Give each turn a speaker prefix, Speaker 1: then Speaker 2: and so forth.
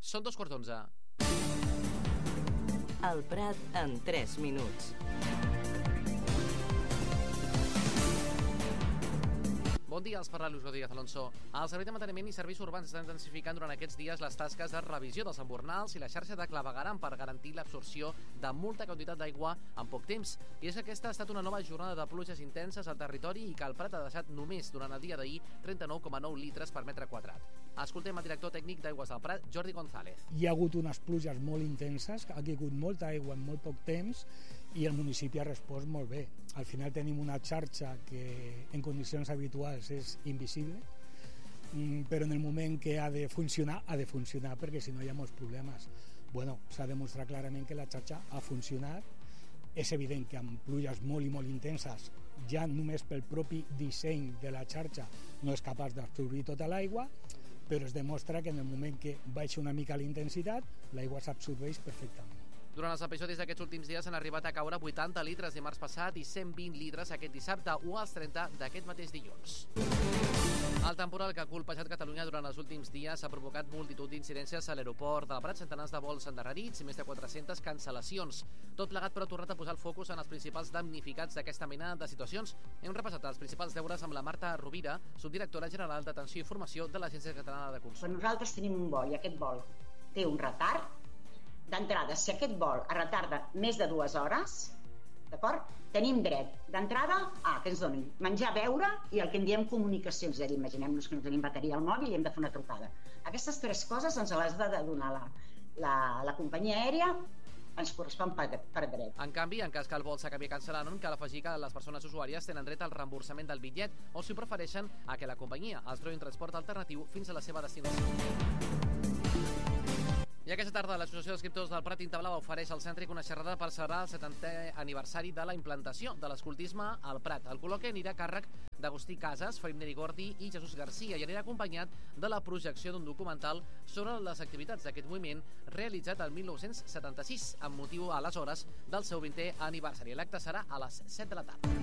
Speaker 1: Són 2:15.
Speaker 2: El Prat en 3 minuts.
Speaker 1: Bon dia, els parla Luis Rodríguez Alonso. El Servei de Manteniment i Serveis Urbans estan intensificant durant aquests dies les tasques de revisió dels embornals i la xarxa de clavegueram per garantir l'absorció de molta quantitat d'aigua en poc temps. I és que aquesta ha estat una nova jornada de pluges intenses al territori i que el Prat ha deixat només durant el dia d'ahir 39,9 litres per metre quadrat. Escoltem el director tècnic d'Aigües del Prat, Jordi González.
Speaker 3: Hi ha hagut unes pluges molt intenses, ha caigut molta aigua en molt poc temps i el municipi ha respost molt bé. Al final tenim una xarxa que en condicions habituals és invisible, però en el moment que ha de funcionar perquè si no hi ha molts problemes. Bueno, s'ha demostrat clarament que la xarxa ha funcionat. És evident que amb pluges molt i molt intenses, ja només pel propi disseny de la xarxa no és capaç d'absorbir tota l'aigua, però es demostra que en el moment que baixa una mica la intensitat, l'aigua s'absorbeix perfectament.
Speaker 1: Durant els episodis d'aquests últims dies han arribat a caure 80 litres dimarts passat i 120 litres aquest dissabte o els 30 d'aquest mateix dilluns. El temporal que ha colpejat Catalunya durant els últims dies ha provocat multitud d'incidències a l'aeroport del Prat, centenars de vols endarrerits i més de 400 cancel·lacions. Tot plegat, però, ha tornat a posar el focus en els principals damnificats d'aquesta mena de situacions. Hem repassat els principals deures amb la Marta Rovira, subdirectora general d'Atenció i Formació de l'Agència Catalana de Consum.
Speaker 4: Nosaltres tenim un vol i aquest vol té un retard. D'entrada, si aquest vol es retarda més de 2 hores, d'acord? Tenim dret d'entrada a que ens donin menjar, beure i el que en diem comunicacions. És a dir, imaginem-nos que no tenim bateria al mòbil i hem de fer una trucada. Aquestes 3 coses ens les ha de donar la companyia aèria, ens correspon per dret.
Speaker 1: En canvi, en cas que el vol s'acabi cancel·lant, cal afegir que les persones usuàries tenen dret al reemborsament del bitllet o, si ho prefereixen, a que la companyia els trobi un transport alternatiu fins a la seva destinació. I aquesta tarda l'Associació d'Escriptors del Prat Tinta Blava ofereix al Cèntric una xerrada per celebrar el 70è aniversari de la implantació de l'escoltisme al Prat. El col·loqui anirà a càrrec d'Agustí Casas, Felip Neri Gordi i Jesús Garcia i anirà acompanyat de la projecció d'un documental sobre les activitats d'aquest moviment realitzat el 1976 amb motiu, aleshores, del seu 20è aniversari. L'acte serà a les 7 de la tarda.